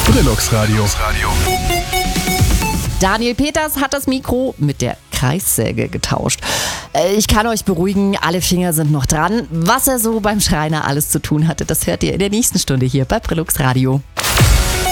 Brillux Radio. Daniel Peters hat das Mikro mit der Kreissäge getauscht. Ich kann euch beruhigen, alle Finger sind noch dran. Was er so beim Schreiner alles zu tun hatte, das hört ihr in der nächsten Stunde hier bei Brillux Radio.